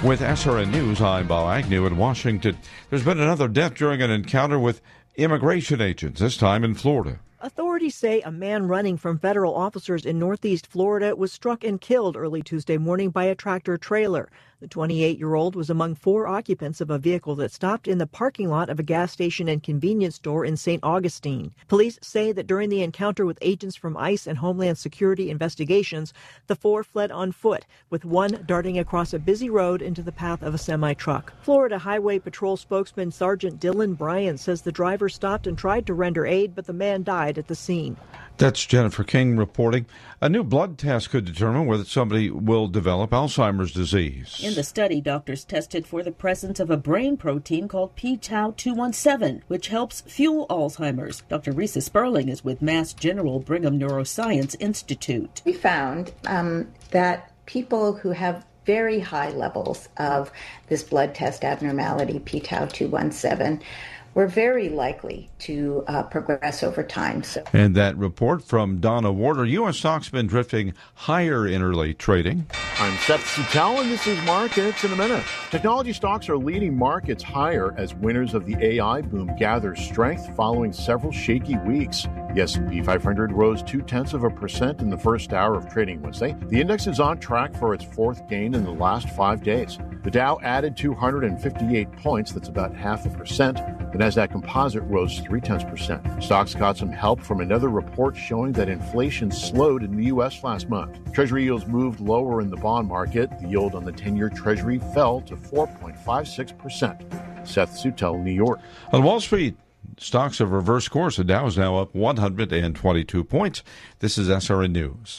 With SRN News, I'm Bob Agnew in Washington. There's been another death during an encounter with immigration agents, this time in Florida. Authorities say a man running from federal officers in northeast Florida was struck and killed early Tuesday morning by a tractor trailer. The 28-year-old was among four occupants of a vehicle that stopped in the parking lot of a gas station and convenience store in St. Augustine. Police say that during the encounter with agents from ICE and Homeland Security investigations, the four fled on foot, with one darting across a busy road into the path of a semi-truck. Florida Highway Patrol spokesman Sergeant Dylan Bryan says the driver stopped and tried to render aid, but the man died at the scene. That's Jennifer King reporting. A new blood test could determine whether somebody will develop Alzheimer's disease. In the study, doctors tested for the presence of a brain protein called p-tau217, which helps fuel Alzheimer's. Dr. Risa Sperling is with Mass General Brigham Neuroscience Institute. We found that people who have very high levels of this blood test abnormality, p-tau217, we're very likely to progress over time. And that report from Donna Warder. U.S. stocks been drifting higher in early trading. I'm Seth Suttel, and this is Markets in a Minute. Technology stocks are leading markets higher as winners of the AI boom gather strength following several shaky weeks. The S&P 500 rose 0.2% in the first hour of trading Wednesday. The index is on track for its fourth gain in the last 5 days. The Dow added 258 points, that's about 0.5%. The Nasdaq Composite rose 0.3%. Stocks got some help from another report showing that inflation slowed in the U.S. last month. Treasury yields moved lower in the bond market. The yield on the 10-year Treasury fell to 4.56%. Seth Suttel, New York. On Wall Street, stocks have reversed course. The Dow is now up 122 points. This is SRN News.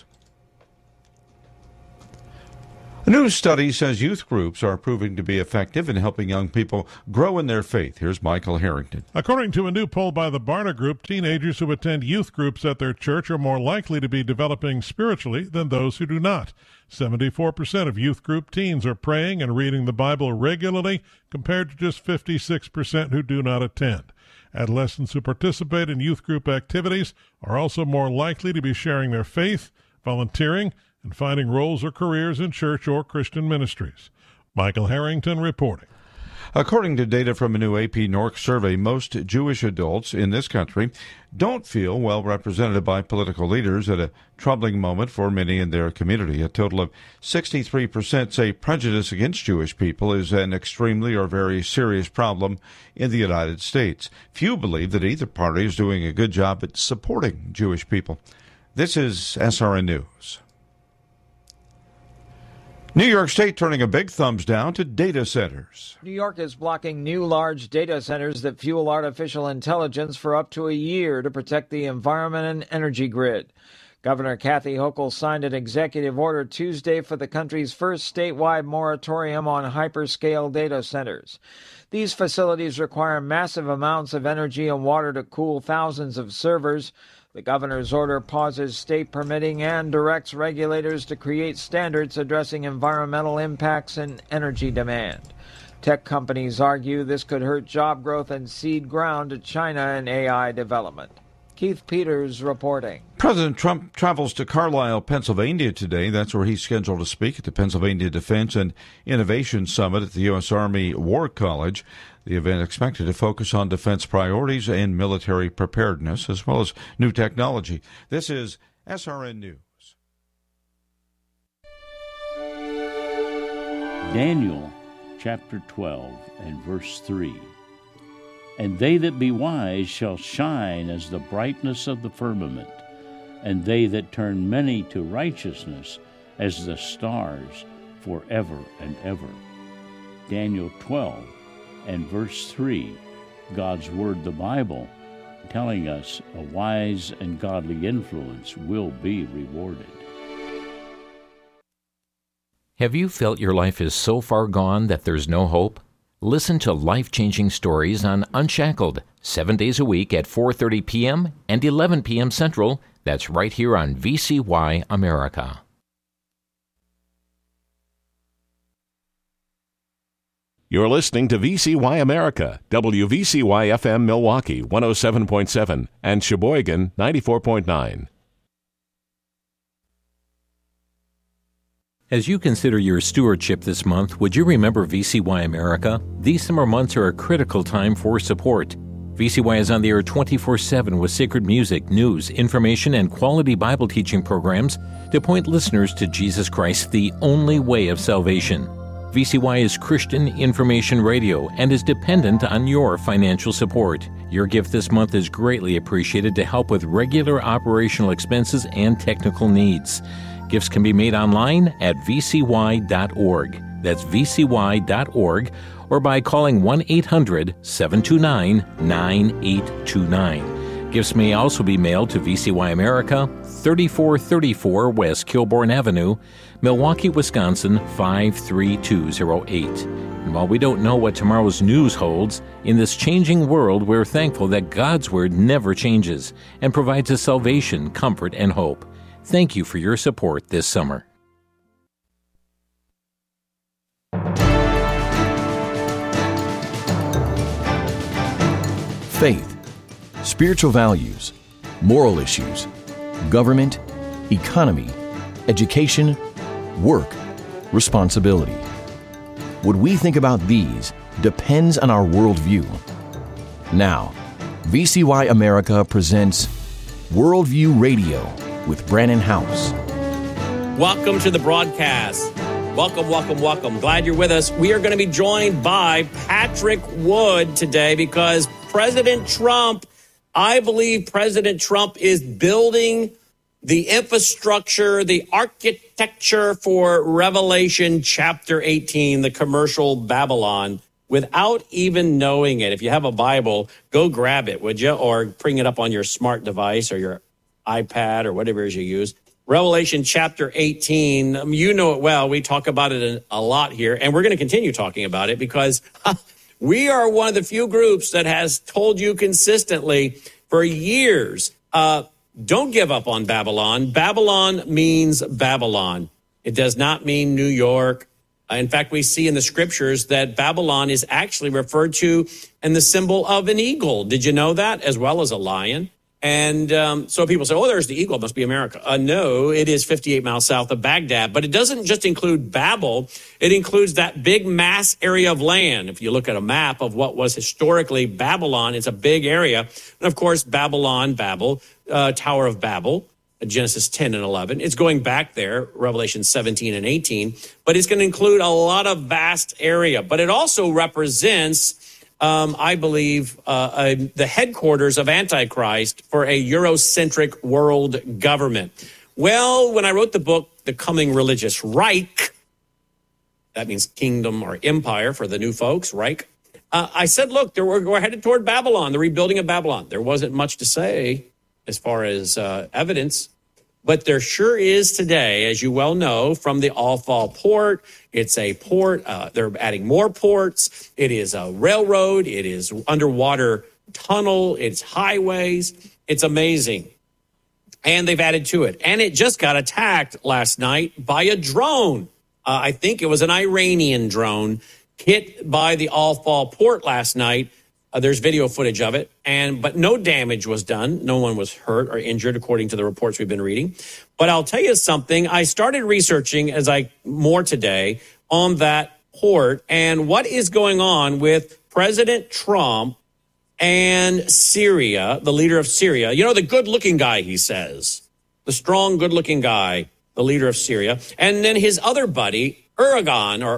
A new study says youth groups are proving to be effective in helping young people grow in their faith. Here's Michael Harrington. According to a new poll by the Barna Group, teenagers who attend youth groups at their church are more likely to be developing spiritually than those who do not. 74% of youth group teens are praying and reading the Bible regularly, compared to just 56% who do not attend. Adolescents who participate in youth group activities are also more likely to be sharing their faith, volunteering, and finding roles or careers in church or Christian ministries. Michael Harrington reporting. According to data from a new AP NORC survey, most Jewish adults in this country don't feel well represented by political leaders at a troubling moment for many in their community. A total of 63% say prejudice against Jewish people is an extremely or very serious problem in the United States. Few believe that either party is doing a good job at supporting Jewish people. This is SRN News. New York State turning a big thumbs down to data centers. New York is blocking new large data centers that fuel artificial intelligence for up to a year to protect the environment and energy grid. Governor Kathy Hochul signed an executive order Tuesday for the country's first statewide moratorium on hyperscale data centers. These facilities require massive amounts of energy and water to cool thousands of servers. The governor's order pauses state permitting and directs regulators to create standards addressing environmental impacts and energy demand. Tech companies argue this could hurt job growth and cede ground to China and AI development. Keith Peters reporting. President Trump travels to Carlisle, Pennsylvania today. That's where he's scheduled to speak at the Pennsylvania Defense and Innovation Summit at the U.S. Army War College. The event expected to focus on defense priorities and military preparedness, as well as new technology. This is SRN News. Daniel chapter 12 and verse 3. And they that be wise shall shine as the brightness of the firmament, and they that turn many to righteousness as the stars forever and ever. Daniel 12 and verse 3, God's Word, the Bible, telling us a wise and godly influence will be rewarded. Have you felt your life is so far gone that there's no hope? Listen to life-changing stories on Unshackled, 7 days a week at 4:30 p.m. and 11 p.m. Central. That's right here on VCY America. You're listening to VCY America, WVCY-FM Milwaukee 107.7 and Sheboygan 94.9. As you consider your stewardship this month, would you remember VCY America? These summer months are a critical time for support. VCY is on the air 24/7 with sacred music, news, information, and quality Bible teaching programs to point listeners to Jesus Christ, the only way of salvation. VCY is Christian information radio and is dependent on your financial support. Your gift this month is greatly appreciated to help with regular operational expenses and technical needs. Gifts can be made online at vcy.org. That's vcy.org, or by calling 1-800-729-9829. Gifts may also be mailed to VCY America, 3434 West Kilbourne Avenue, Milwaukee, Wisconsin, 53208. And while we don't know what tomorrow's news holds, in this changing world, we're thankful that God's Word never changes and provides us salvation, comfort, and hope. Thank you for your support this summer. Faith, spiritual values, moral issues, government, economy, education, work, responsibility. What we think about these depends on our worldview. Now, VCY America presents Worldview Radio with Brannon House. Welcome to the broadcast. Welcome. Glad you're with us. We are going to be joined by Patrick Wood today because I believe President Trump is building the infrastructure, the architecture for Revelation chapter 18, the commercial Babylon, without even knowing it. If you have a Bible, go grab it, would you? Or bring it up on your smart device or your iPad or whatever it is you use. Revelation chapter 18, you know it well. We talk about it a lot here, and we're going to continue talking about it because we are one of the few groups that has told you consistently for years, don't give up on Babylon. Babylon means Babylon. It does not mean New York. In fact, we see in the scriptures that Babylon is actually referred to in the symbol of an eagle. Did you know that? As well as a lion. And so people say, oh, there's the eagle. It must be America. No, it is 58 miles south of Baghdad. But it doesn't just include Babel. It includes that big mass area of land. If you look at a map of what was historically Babylon, it's a big area. And, of course, Babel, Tower of Babel, Genesis 10 and 11. It's going back there, Revelation 17 and 18. But it's going to include a lot of vast area. But it also represents I believe, the headquarters of Antichrist for a Eurocentric world government. Well, when I wrote the book, The Coming Religious Reich, that means kingdom or empire for the new folks, Reich, I said, look, we're headed toward Babylon, the rebuilding of Babylon. There wasn't much to say as far as evidence. But there sure is today, as you well know, from the Al-Fal port. It's a port. They're adding more ports. It is a railroad. It is underwater tunnel. It's highways. It's amazing. And they've added to it. And it just got attacked last night by a drone. I think it was an Iranian drone hit by the Al-Fal port last night. There's video footage of it, but no damage was done. No one was hurt or injured, according to the reports we've been reading. But I'll tell you something. I started researching more today on that port and what is going on with President Trump and Syria, the leader of Syria. You know, the good-looking guy, he says. The strong, good-looking guy, the leader of Syria. And then his other buddy, Erdogan,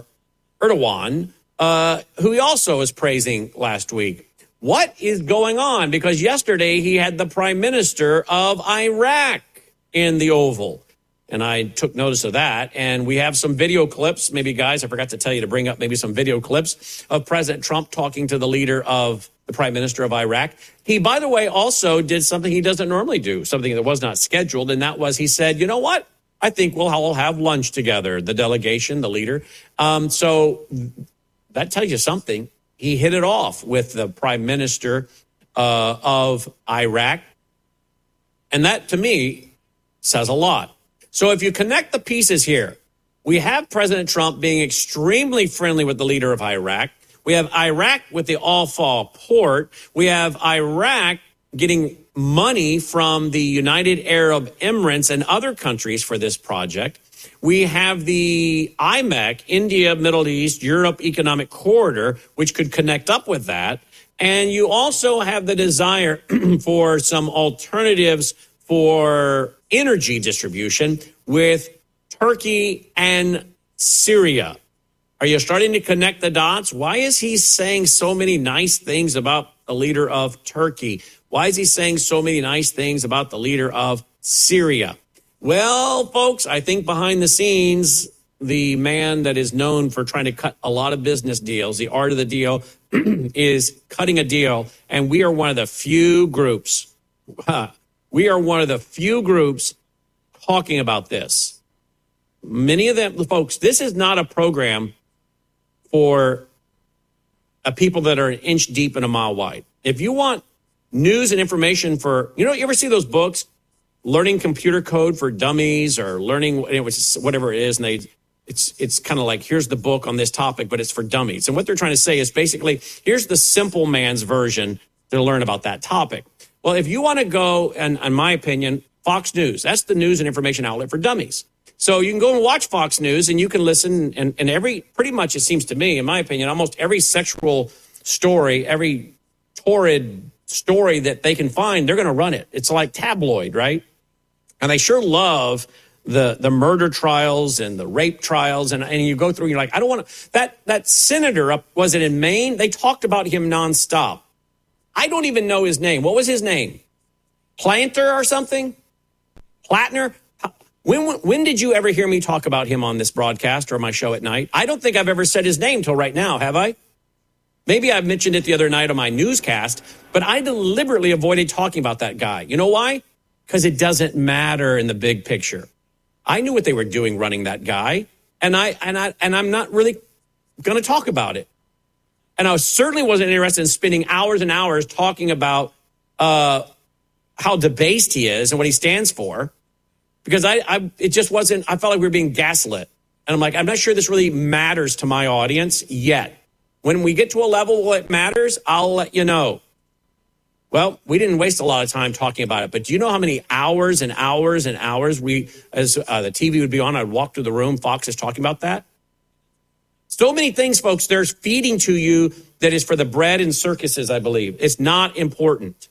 who he also was praising last week. What is going on? Because yesterday he had the prime minister of Iraq in the Oval. And I took notice of that. And we have some video clips. Maybe, guys, I forgot to tell you to bring up maybe some video clips of President Trump talking to the leader of the prime minister of Iraq. He, by the way, also did something he doesn't normally do, something that was not scheduled. And that was he said, you know what? I think we'll all have lunch together, the delegation, the leader. So that tells you something. He hit it off with the prime minister of Iraq. And that, to me, says a lot. So if you connect the pieces here, we have President Trump being extremely friendly with the leader of Iraq. We have Iraq with the Al-Fal port. We have Iraq getting money from the United Arab Emirates and other countries for this project. We have the IMEC, India, Middle East, Europe Economic Corridor, which could connect up with that. And you also have the desire for some alternatives for energy distribution with Turkey and Syria. Are you starting to connect the dots? Why is he saying so many nice things about the leader of Turkey? Why is he saying so many nice things about the leader of Syria? Well, folks, I think behind the scenes, the man that is known for trying to cut a lot of business deals, the art of the deal, is cutting a deal. And we are one of the few groups. We are one of the few groups talking about this. Many of them, folks, this is not a program for people that are an inch deep and a mile wide. If you want news and information for, you ever see those books, Learning Computer Code for Dummies or Learning whatever it is, and it's kind of like, here's the book on this topic, but it's for dummies. And what they're trying to say is basically, here's the simple man's version to learn about that topic. Well, if you want to go, and in my opinion, Fox News, that's the news and information outlet for dummies. So you can go and watch Fox News and you can listen, and pretty much it seems to me, in my opinion, almost every sexual story, every torrid story that they can find, they're going to run it. It's like tabloid, right? And they sure love the murder trials and the rape trials. And you go through and you're like, I don't want to, that senator was it in Maine? They talked about him nonstop. I don't even know his name. What was his name? Planter or something? Platner? When did you ever hear me talk about him on this broadcast or my show at night? I don't think I've ever said his name till right now, have I? Maybe I mentioned it the other night on my newscast, but I deliberately avoided talking about that guy. You know why? Because it doesn't matter in the big picture. I knew what they were doing running that guy, and I'm not really going to talk about it. And I certainly wasn't interested in spending hours and hours talking about how debased he is and what he stands for, because it just wasn't. I felt like we were being gaslit, and I'm like, I'm not sure this really matters to my audience yet. When we get to a level where it matters, I'll let you know. Well, we didn't waste a lot of time talking about it, but do you know how many hours and hours and hours as the TV would be on, I'd walk through the room, Fox is talking about that? So many things, folks, there's feeding to you that is for the bread and circuses, I believe. It's not important.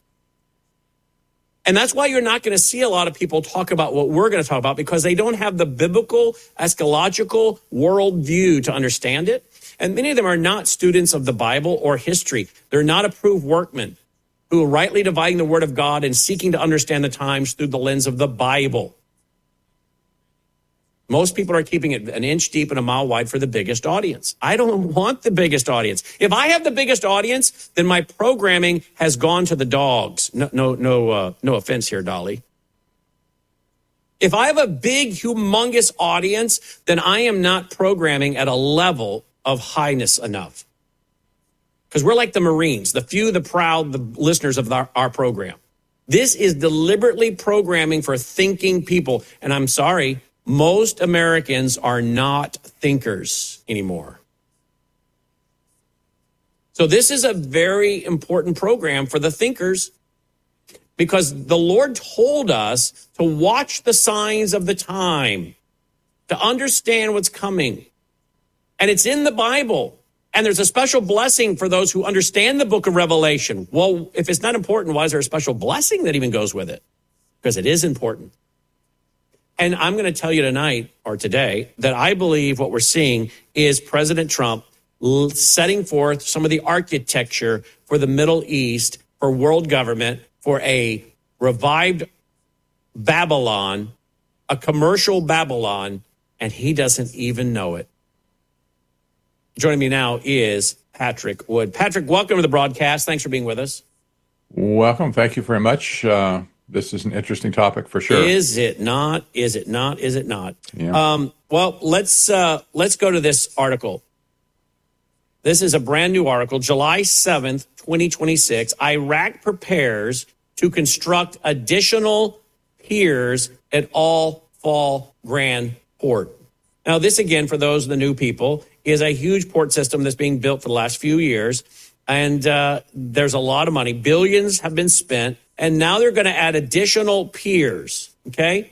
And that's why you're not going to see a lot of people talk about what we're going to talk about, because they don't have the biblical, eschatological worldview to understand it. And many of them are not students of the Bible or history. They're not approved workmen who are rightly dividing the word of God and seeking to understand the times through the lens of the Bible. Most people are keeping it an inch deep and a mile wide for the biggest audience. I don't want the biggest audience. If I have the biggest audience, then my programming has gone to the dogs. No offense here, Dolly. If I have a big, humongous audience, then I am not programming at a level of highness enough. Because we're like the Marines, the few, the proud, the listeners of our program. This is deliberately programming for thinking people. And I'm sorry, most Americans are not thinkers anymore. So this is a very important program for the thinkers, because the Lord told us to watch the signs of the time, to understand what's coming. And it's in the Bible. And there's a special blessing for those who understand the book of Revelation. Well, if it's not important, why is there a special blessing that even goes with it? Because it is important. And I'm going to tell you tonight or today that I believe what we're seeing is President Trump setting forth some of the architecture for the Middle East, for world government, for a revived Babylon, a commercial Babylon, and he doesn't even know it. Joining me now is Patrick Wood. Patrick, welcome to the broadcast. Thanks for being with us. Welcome. Thank you very much. This is an interesting topic for sure. Is it not? Is it not? Is it not? Yeah. Well, let's go to this article. This is a brand new article, July 7th, 2026. Iraq prepares to construct additional piers at Al-Fall Grand Port. Now, this, again, for those of the new people, is a huge port system that's being built for the last few years. And there's a lot of money. Billions have been spent. And now they're going to add additional piers, okay?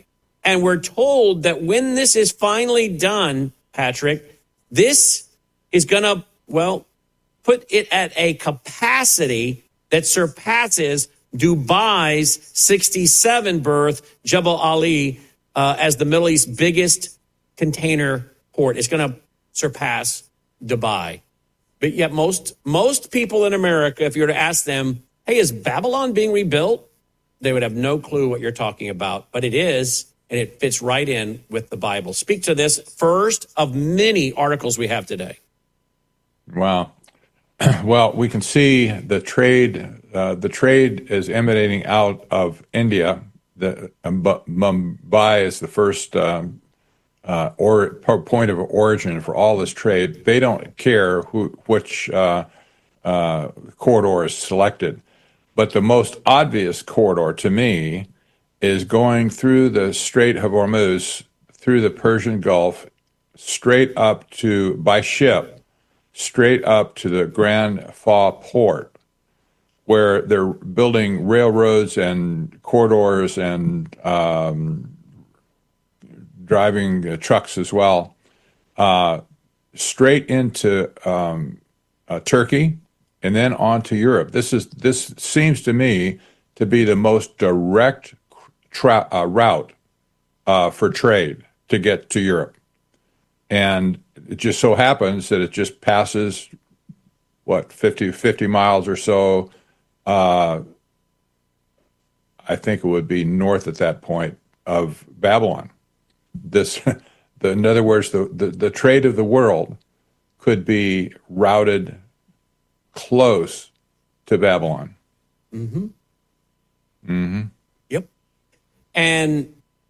And we're told that when this is finally done, Patrick, this is going to, put it at a capacity that surpasses Dubai's 67 berth Jebel Ali as the Middle East's biggest container port. It's going to surpass Dubai. But yet most people in America, if you were to ask them, hey, is Babylon being rebuilt? They would have no clue what you're talking about. But it is, and it fits right in with the Bible. Speak to this first of many articles we have today. Wow. Well, we can see the trade. The trade is emanating out of India. Mumbai is the first point of origin for all this trade. They don't care which corridor is selected, but the most obvious corridor to me is going through the Strait of Hormuz, through the Persian Gulf, straight up to by ship. Straight up to the Grand Fa port, where they're building railroads and corridors and driving trucks as well, straight into Turkey and then on to Europe. This seems to me to be the most direct route for trade to get to Europe. And it just so happens that it just passes, 50 miles or so. I think it would be north at that point of Babylon. In other words, the trade of the world could be routed close to Babylon. Mm-hmm. Mm-hmm. Yep. And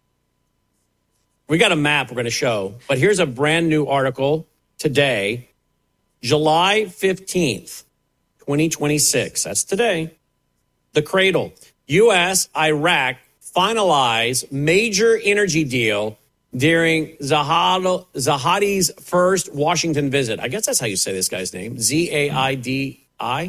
we got a map we're going to show, but here's a brand new article today, July 15th, 2026. That's today. The Cradle. U.S. Iraq finalize major energy deal during Zahadi's first Washington visit. I guess that's how you say this guy's name. Zaidi.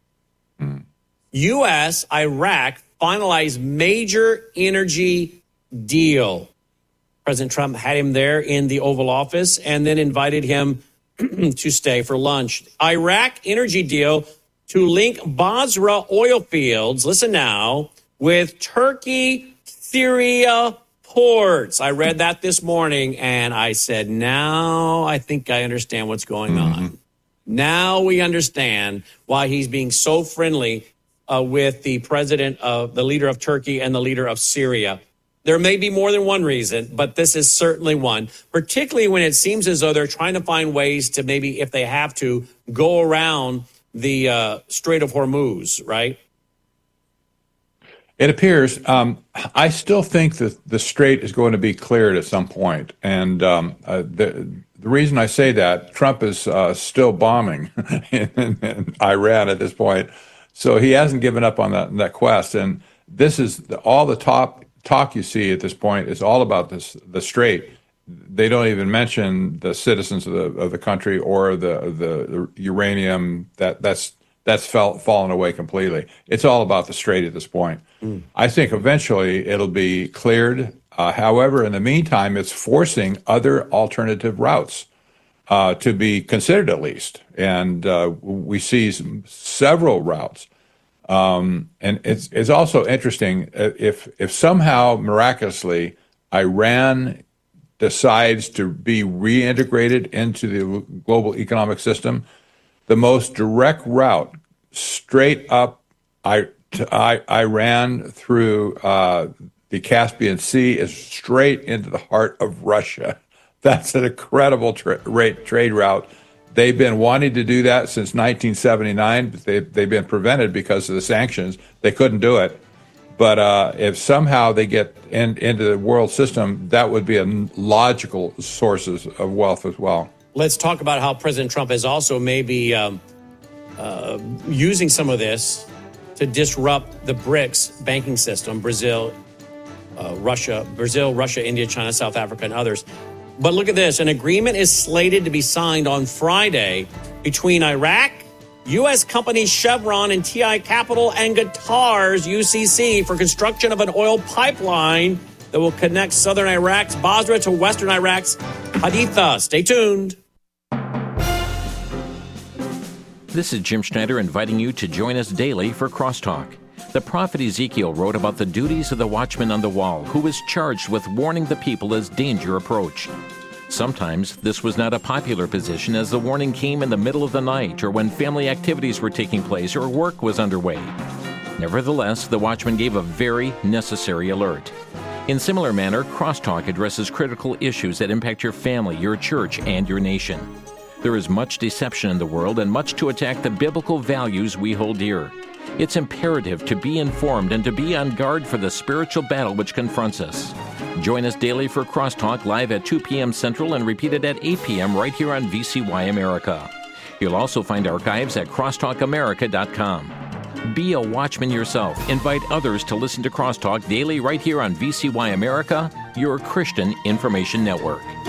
U.S. Iraq finalize major energy deal. President Trump had him there in the Oval Office and then invited him to stay for lunch. Iraq energy deal to link Basra oil fields, listen now, with Turkey, Syria ports. I read that this morning and I said, now I think I understand what's going on. Now we understand why he's being so friendly with the leader of Turkey and the leader of Syria. There may be more than one reason, but this is certainly one, particularly when it seems as though they're trying to find ways to maybe, if they have to, go around the Strait of Hormuz, right? It appears. I still think that the strait is going to be cleared at some point. And the reason I say that, Trump is still bombing in Iran at this point. So he hasn't given up on that quest. And this is all the talk you see at this point is all about the strait. They don't even mention the citizens of the country or the uranium that's fallen away completely. It's all about the strait at this point. I think eventually it'll be cleared. However, in the meantime, it's forcing other alternative routes to be considered at least. And we see several routes. And it's also interesting if somehow miraculously Iran decides to be reintegrated into the global economic system, the most direct route straight up Iran through the Caspian Sea is straight into the heart of Russia. That's an incredible trade route. They've been wanting to do that since 1979, but they've been prevented because of the sanctions. They couldn't do it. But if somehow they get into the world system, that would be a logical sources of wealth as well. Let's talk about how President Trump is also maybe using some of this to disrupt the BRICS banking system, Brazil, Russia, India, China, South Africa, and others. But look at this. An agreement is slated to be signed on Friday between Iraq, U.S. companies Chevron and TI Capital, and Qatar's UCC for construction of an oil pipeline that will connect southern Iraq's Basra to western Iraq's Haditha. Stay tuned. This is Jim Schneider inviting you to join us daily for Crosstalk. The prophet Ezekiel wrote about the duties of the watchman on the wall, who was charged with warning the people as danger approached. Sometimes this was not a popular position, as the warning came in the middle of the night or when family activities were taking place or work was underway. Nevertheless, the watchman gave a very necessary alert. In similar manner, Crosstalk addresses critical issues that impact your family, your church, and your nation. There is much deception in the world and much to attack the biblical values we hold dear. It's imperative to be informed and to be on guard for the spiritual battle which confronts us. Join us daily for Crosstalk live at 2 p.m. Central and repeated at 8 p.m. right here on VCY America. You'll also find archives at crosstalkamerica.com. Be a watchman yourself. Invite others to listen to Crosstalk daily right here on VCY America, your Christian information network.